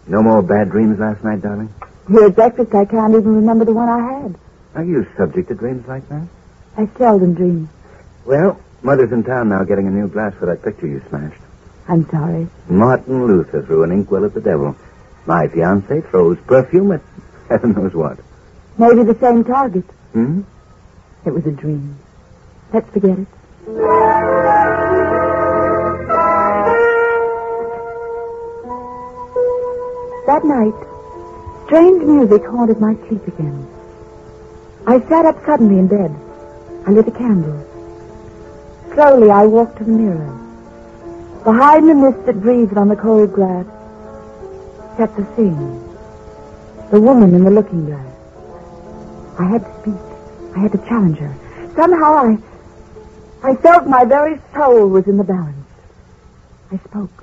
No more bad dreams last night, darling? Here at breakfast, I can't even remember the one I had. Are you subject to dreams like that? I seldom dream. Well, Mother's in town now getting a new glass for that picture you smashed. I'm sorry. Martin Luther threw an inkwell at the devil. My fiancé throws perfume at heaven knows what. Maybe the same target. Hmm? It was a dream. Let's forget it. That night, strange music haunted my sleep again. I sat up suddenly in bed. I lit a candle. Slowly, I walked to the mirror. Behind the mist that breathed on the cold glass sat the thing. The woman in the looking glass. I had to speak. I had to challenge her. Somehow I felt my very soul was in the balance. I spoke.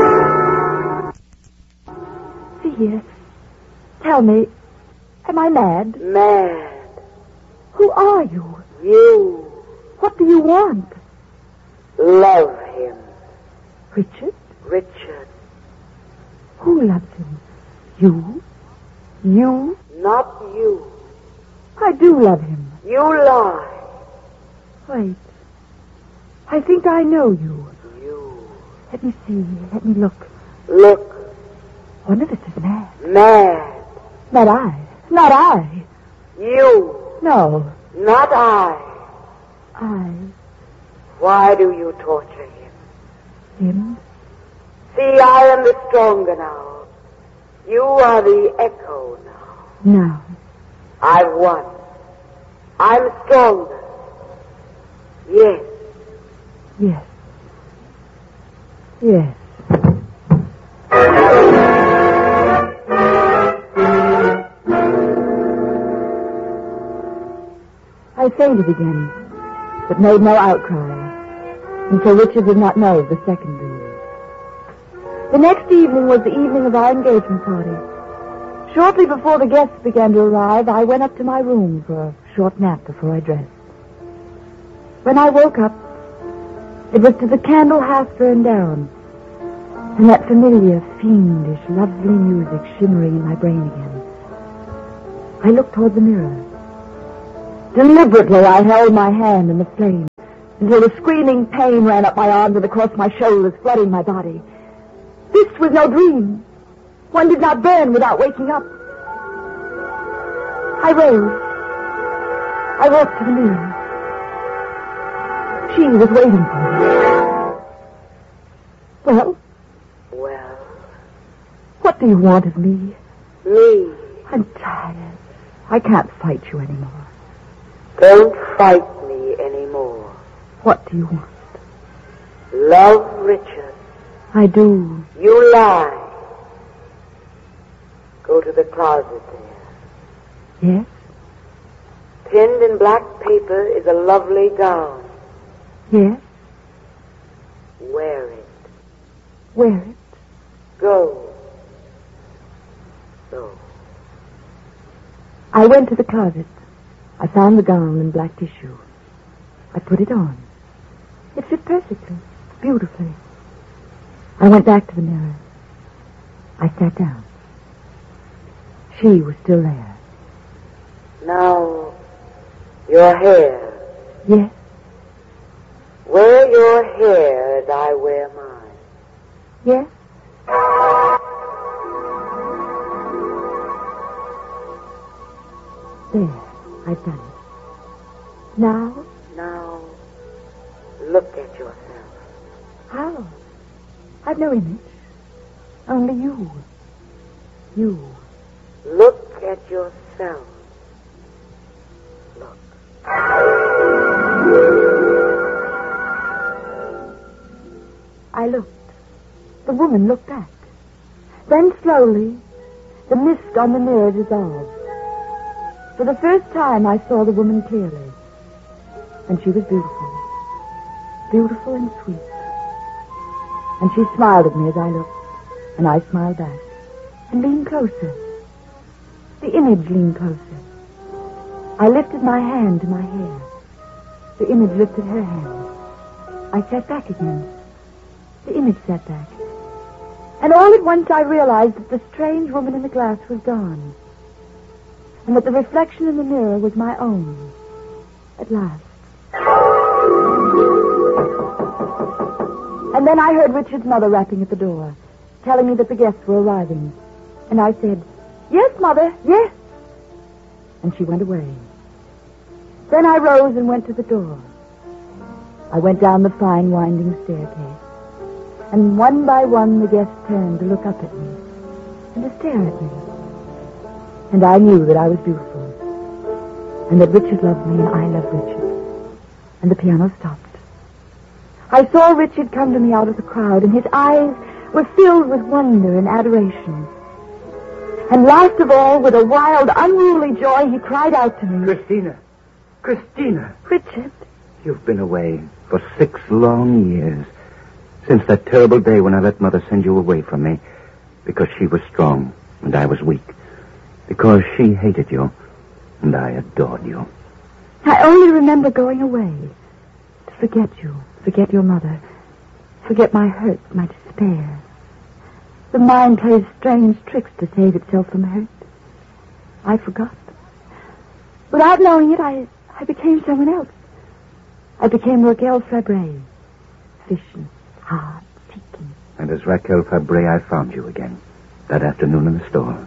See here. Tell me, am I mad? Mad. Who are you? You. What do you want? Love him. Richard? Richard. Who loves him? You? You? Not you. I do love him. You lie. Wait. I think I know you. You. Let me see. Let me look. Look. One of us is mad. Mad. Not I. Not I. You. No. Not I. I. Why do you torture him? Him? See, I am the stronger now. You are the echo now. No. I've won. I'm stronger. Yes. Yes. Yes. I fainted again, but made no outcry until Richard did not know of the second dream. The next evening was the evening of our engagement party. Shortly before the guests began to arrive, I went up to my room for a short nap before I dressed. When I woke up, it was to the candle half burned down, and that familiar, fiendish, lovely music shimmering in my brain again. I looked toward the mirror. Deliberately, I held my hand in the flame until the screaming pain ran up my arms and across my shoulders, flooding my body. This was no dream. One did not burn without waking up. I rose. I walked to the mirror. She was waiting for me. Well? Well? What do you want of me? Me? I'm tired. I can't fight you anymore. Don't fight me anymore. What do you want? Love Richard. I do. You lie. Go to the closet there. Yes? Pinned in black paper is a lovely gown. Yes? Wear it. Wear it? Go. Go. I went to the closet. I found the gown in black tissue. I put it on. It fit perfectly, beautifully. I went back to the mirror. I sat down. She was still there. Now, your hair. Yes? Wear your hair as I wear mine. Yes? There, I've done it. Now? Now, look at yourself. How? I've no image. Only you. You. Look at yourself. Look. I looked. The woman looked back. Then slowly, the mist on the mirror dissolved. For the first time, I saw the woman clearly. And she was beautiful. Beautiful and sweet. And she smiled at me as I looked. And I smiled back. And leaned closer. The image leaned closer. I lifted my hand to my hair. The image lifted her hand. I sat back again. The image sat back. And all at once I realized that the strange woman in the glass was gone. And that the reflection in the mirror was my own. At last. And then I heard Richard's mother rapping at the door, telling me that the guests were arriving. And I said, "Yes, Mother, yes." And she went away. Then I rose and went to the door. I went down the fine winding staircase. And one by one the guests turned to look up at me and to stare at me. And I knew that I was beautiful. And that Richard loved me and I loved Richard. And the piano stopped. I saw Richard come to me out of the crowd, and his eyes were filled with wonder and adoration. And last of all, with a wild, unruly joy, he cried out to me, Christina! Christina! "Richard." You've been away for 6 long years. Since that terrible day when I let Mother send you away from me. Because she was strong and I was weak. Because she hated you and I adored you. I only remember going away to forget you, forget your mother, forget my hurt, my despair. The mind plays strange tricks to save itself from hurt. I forgot. Without knowing it, I became someone else. I became Raquel Fabre, fishing, hard, seeking. And as Raquel Fabre, I found you again, that afternoon in the store.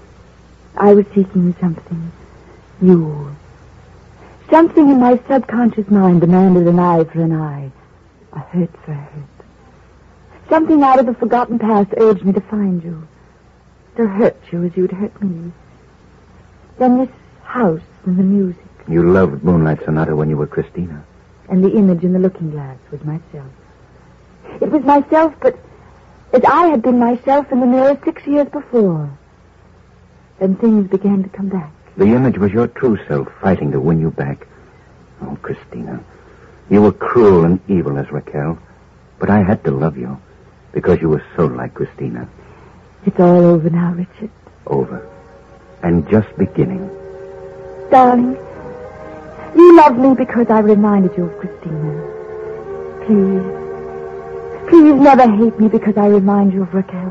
I was seeking something, you. Something in my subconscious mind demanded an eye for an eye, a hurt for a hurt. Something out of the forgotten past urged me to find you, to hurt you as you'd hurt me. Then this house and the music. You loved Moonlight Sonata when you were Christina. And the image in the looking glass was myself. It was myself, but as I had been myself in the mirror 6 years before. Then things began to come back. The image was your true self fighting to win you back. Oh, Christina, you were cruel and evil as Raquel, but I had to love you because you were so like Christina. It's all over now, Richard. Over. And just beginning. Darling, you love me because I reminded you of Christina. Please never hate me because I remind you of Raquel.